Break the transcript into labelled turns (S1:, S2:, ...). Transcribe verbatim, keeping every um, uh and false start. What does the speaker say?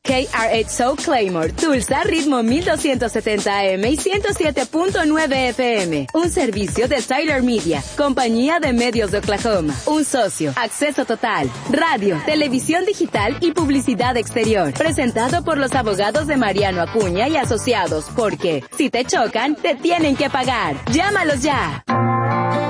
S1: K R ocho Claymore, Tulsa, ritmo mil doscientos setenta A M y ciento siete punto nueve F M. Un servicio de Tyler Media, compañía de medios de Oklahoma. Un socio, acceso total, radio, televisión digital y publicidad exterior. Presentado por los abogados de Mariano Acuña y Asociados, porque si te chocan, te tienen que pagar. Llámalos ya.